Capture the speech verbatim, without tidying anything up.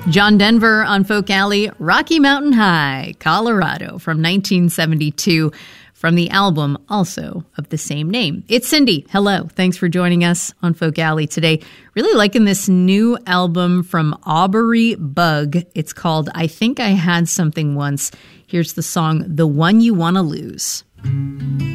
John Denver on Folk Alley, Rocky Mountain High, Colorado from nineteen seventy-two, from the album also of the same name. It's Cindy. Hello. Thanks for joining us on Folk Alley today. Really liking this new album from Aubrey Bug. It's called I Think I Had Something Once. Here's the song, The One You Wanna Lose.